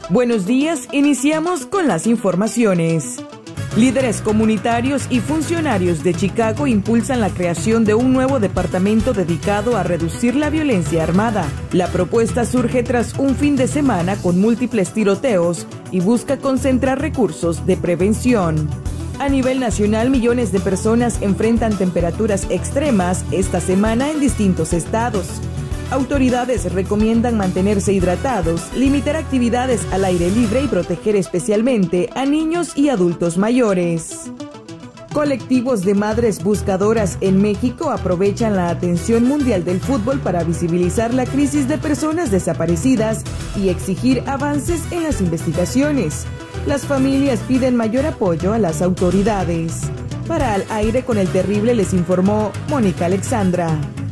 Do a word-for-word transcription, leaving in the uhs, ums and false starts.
Buenos días, iniciamos con las informaciones. Líderes comunitarios y funcionarios de Chicago impulsan la creación de un nuevo departamento dedicado a reducir la violencia armada. La propuesta surge tras un fin de semana con múltiples tiroteos y busca concentrar recursos de prevención. A nivel nacional, millones de personas enfrentan temperaturas extremas esta semana en distintos estados. Autoridades recomiendan mantenerse hidratados, limitar actividades al aire libre y proteger especialmente a niños y adultos mayores. Colectivos de madres buscadoras en México aprovechan la atención mundial del fútbol para visibilizar la crisis de personas desaparecidas y exigir avances en las investigaciones. Las familias piden mayor apoyo a las autoridades. Para Al Aire con el Terrible les informó Mónica Alexandra.